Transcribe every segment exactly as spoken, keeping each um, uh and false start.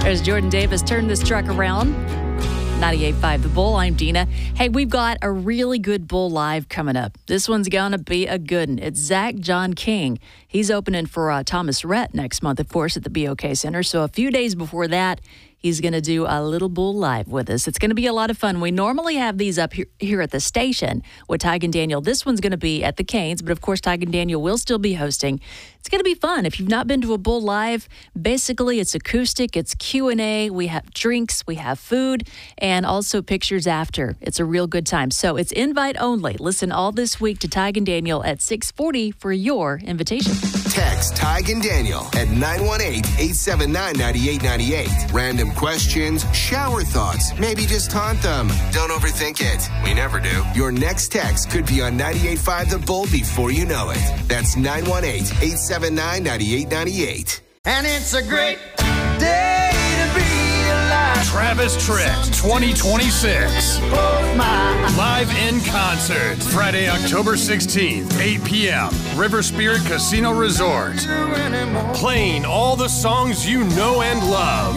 There's Jordan Davis. Turn this truck around. ninety-eight point five The Bull. I'm Dina. Hey, we've got a really good Bull Live coming up. This one's going to be a good one. It's Zach John King. He's opening for uh, Thomas Rhett next month, of course, at the B O K Center. So a few days before that, he's going to do a little Bull Live with us. It's going to be a lot of fun. We normally have these up here, here at the station with Tig and Daniel. This one's going to be at the Canes, but of course, Tig and Daniel will still be hosting. It's going to be fun. If you've not been to a Bull Live, basically it's acoustic, it's Q and A, we have drinks, we have food, and also pictures after. It's a real good time. So it's invite only. Listen all this week to Tig and Daniel at six forty for your invitation. Text Tig and Daniel at nine one eight, eight seven nine, nine eight nine eight. Random questions, shower thoughts, maybe just taunt them. Don't overthink it. We never do. Your next text could be on ninety-eight point five The Bull before you know it. That's nine one eight, eight seven nine, nine eight nine eight. And it's a great day to be alive. Travis Tritt twenty twenty-six. Live in concert. Friday, October sixteenth, eight p.m. River Spirit Casino Resort. Playing all the songs you know and love.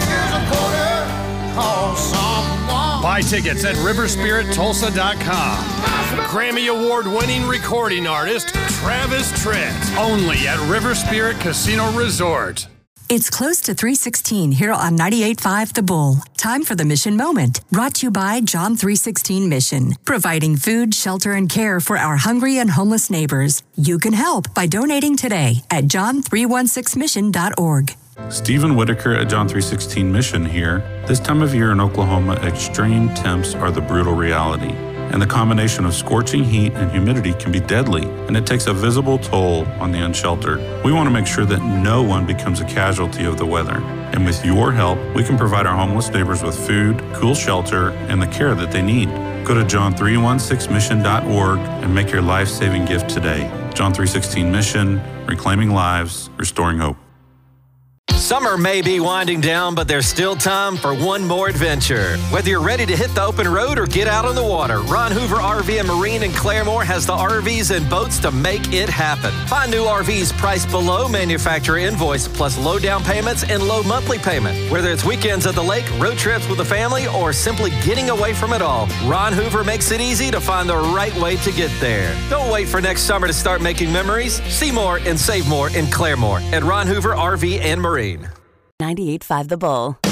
Buy tickets at river spirit tulsa dot com. Grammy Award-winning recording artist Travis Tritt. Only at River Spirit Casino Resort. It's close to three sixteen here on ninety-eight point five The Bull. Time for the Mission Moment. Brought to you by John three sixteen Mission. Providing food, shelter, and care for our hungry and homeless neighbors. You can help by donating today at john three sixteen mission dot org. Stephen Whitaker at John three sixteen Mission here. This time of year in Oklahoma, extreme temps are the brutal reality. And the combination of scorching heat and humidity can be deadly, and it takes a visible toll on the unsheltered. We want to make sure that no one becomes a casualty of the weather. And with your help, we can provide our homeless neighbors with food, cool shelter, and the care that they need. Go to john three sixteen mission dot org and make your life-saving gift today. John three sixteen Mission, reclaiming lives, restoring hope. Summer may be winding down, but there's still time for one more adventure. Whether you're ready to hit the open road or get out on the water, Ron Hoover R V and Marine in Claremore has the R Vs and boats to make it happen. Find new R Vs priced below manufacturer invoice, plus low down payments and low monthly payment. Whether it's weekends at the lake, road trips with the family, or simply getting away from it all, Ron Hoover makes it easy to find the right way to get there. Don't wait for next summer to start making memories. See more and save more in Claremore at Ron Hoover R V and Marine. ninety-eight point five The Bull.